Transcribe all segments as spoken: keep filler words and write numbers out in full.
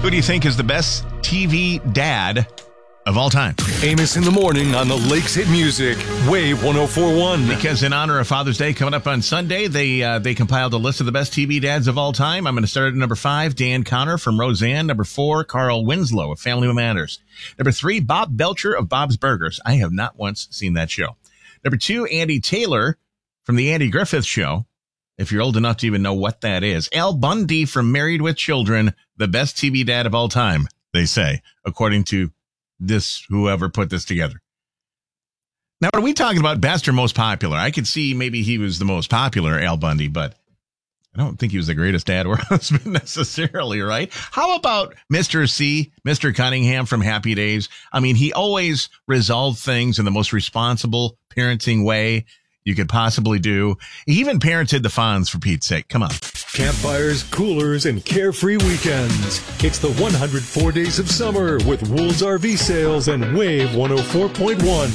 Who do you think is the best T V dad of all time? Amos in the morning on the Lakes Hit Music, Wave one oh four point one. Because in honor of Father's Day coming up on Sunday, they uh, they compiled a list of the best T V dads of all time. I'm going to start at number five, Dan Connor from Roseanne. Number four, Carl Winslow of Family Matters. Number three, Bob Belcher of Bob's Burgers. I have not once seen that show. Number two, Andy Taylor from The Andy Griffith Show, if you're old enough to even know what that is. Al Bundy from Married with Children, the best T V dad of all time, they say, according to this, whoever put this together. Now, are we talking about best or most popular? I could see maybe he was the most popular, Al Bundy, but I don't think he was the greatest dad or husband necessarily, right? How about Mister C, Mister Cunningham from Happy Days? I mean, he always resolved things in the most responsible parenting way you could possibly do. He even parented the Fonz, for Pete's sake. Come on. Campfires, coolers, and carefree weekends. It's the one hundred four days of summer with Wool's R V Sales and Wave one oh four point one.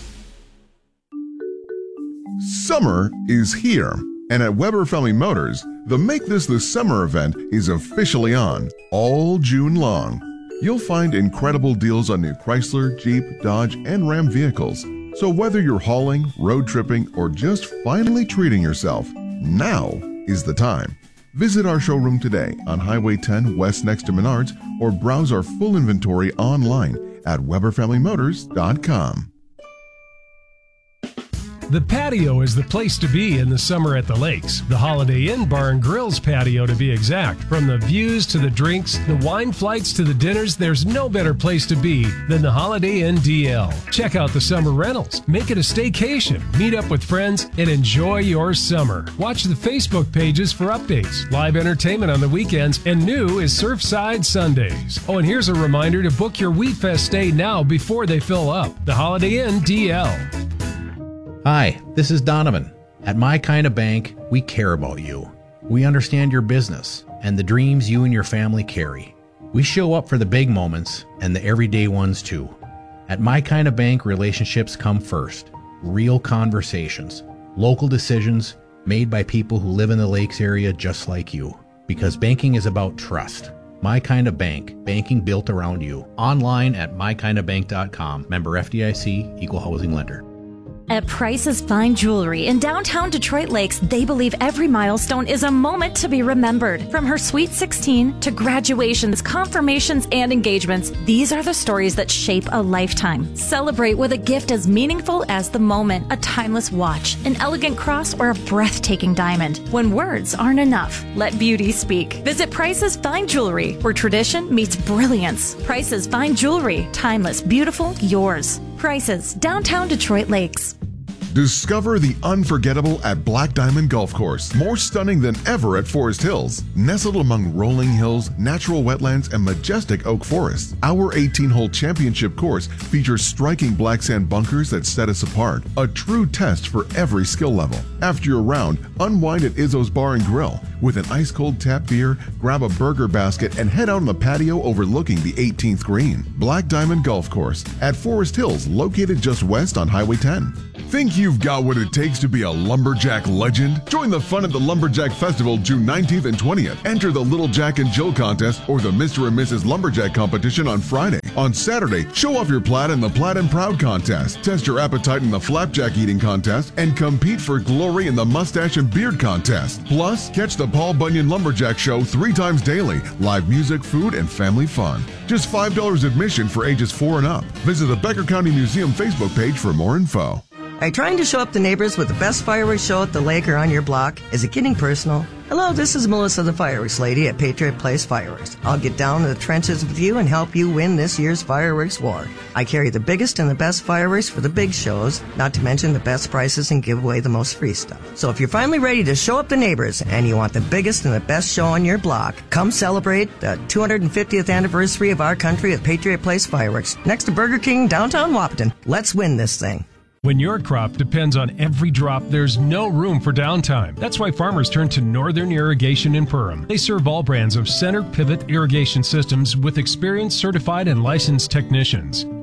Summer is here, and at Weber Family Motors, the Make This the Summer event is officially on all June long. You'll find incredible deals on new Chrysler, Jeep, Dodge, and Ram vehicles. So whether you're hauling, road tripping, or just finally treating yourself, now is the time. Visit our showroom today on Highway ten West next to Menards, or browse our full inventory online at Weber Family Motors dot com. The patio is the place to be in the summer at the lakes. The Holiday Inn Bar and Grill's patio, to be exact. From the views to the drinks, the wine flights to the dinners, there's no better place to be than the Holiday Inn D L. Check out the summer rentals. Make it a staycation. Meet up with friends and enjoy your summer. Watch the Facebook pages for updates, live entertainment on the weekends, and new is Surfside Sundays. Oh, and here's a reminder to book your Wheat Fest stay now before they fill up. The Holiday Inn D L. Hi, this is Donovan. At My Kind of Bank, we care about you. We understand your business and the dreams you and your family carry. We show up for the big moments and the everyday ones too. At My Kind of Bank, relationships come first. Real conversations, local decisions made by people who live in the Lakes area just like you. Because banking is about trust. My Kind of Bank, banking built around you. Online at my kind of bank dot com. Member F D I C, Equal Housing Lender. At Price's Fine Jewelry in downtown Detroit Lakes, they believe every milestone is a moment to be remembered. From her Sweet sixteen to graduations, confirmations, and engagements, these are the stories that shape a lifetime. Celebrate with a gift as meaningful as the moment, a timeless watch, an elegant cross, or a breathtaking diamond. When words aren't enough, let beauty speak. Visit Price's Fine Jewelry, where tradition meets brilliance. Price's Fine Jewelry, timeless, beautiful, yours. Prices, downtown Detroit Lakes. Discover the unforgettable at Black Diamond Golf Course. More stunning than ever at Forest Hills. Nestled among rolling hills, natural wetlands, and majestic oak forests, our eighteen-hole championship course features striking black sand bunkers that set us apart. A true test for every skill level. After your round, unwind at Izzo's Bar and Grill. With an ice-cold tap beer, grab a burger basket, and head out on the patio overlooking the eighteenth green. Black Diamond Golf Course at Forest Hills, located just west on Highway ten. Think you've got what it takes to be a lumberjack legend? Join the fun at the Lumberjack Festival June nineteenth and twentieth. Enter the Little Jack and Jill contest or the Mister and Missus Lumberjack competition on Friday. On Saturday, show off your plaid in the Plaid and Proud contest. Test your appetite in the Flapjack eating contest and compete for glory in the Mustache and Beard contest. Plus, catch the Paul Bunyan Lumberjack Show three times daily. Live music, food, and family fun. Just five dollars admission for ages four and up. Visit the Becker County Museum Facebook page for more info. Are you trying to show up the neighbors with the best fireworks show at the lake or on your block? Is it getting personal? Hello, this is Melissa the Fireworks Lady at Patriot Place Fireworks. I'll get down to the trenches with you and help you win this year's fireworks war. I carry the biggest and the best fireworks for the big shows, not to mention the best prices and give away the most free stuff. So if you're finally ready to show up the neighbors and you want the biggest and the best show on your block, come celebrate the two hundred fiftieth anniversary of our country at Patriot Place Fireworks, next to Burger King, downtown Wahpeton. Let's win this thing. When your crop depends on every drop, there's no room for downtime. That's why farmers turn to Northern Irrigation in Perham. They serve all brands of center pivot irrigation systems with experienced, certified, and licensed technicians.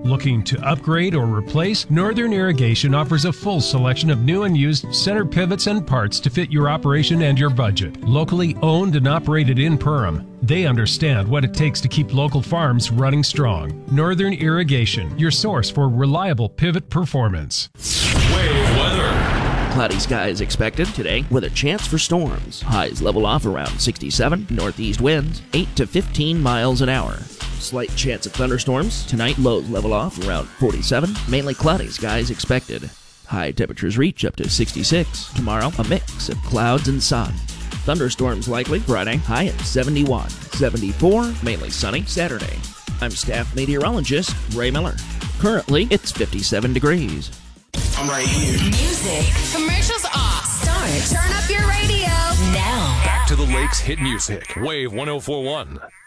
Looking to upgrade or replace? Northern Irrigation offers a full selection of new and used center pivots and parts to fit your operation and your budget. Locally owned and operated in Perham, they understand what it takes to keep local farms running strong. Northern Irrigation, your source for reliable pivot performance. Wave weather. Cloudy skies expected today with a chance for storms. Highs level off around sixty-seven. Northeast winds eight to fifteen miles an hour. Slight chance of thunderstorms. Tonight lows level off around forty-seven. Mainly cloudy skies expected. High temperatures reach up to sixty-six. Tomorrow a mix of clouds and sun. Thunderstorms likely Friday. High at seventy-one. seventy-four. Mainly sunny Saturday. I'm staff meteorologist Ray Miller. Currently it's fifty-seven degrees. I'm right here. Music. Commercials off. Start. Turn up your radio now. Back to the Lakes hit music. Wave one oh four point one.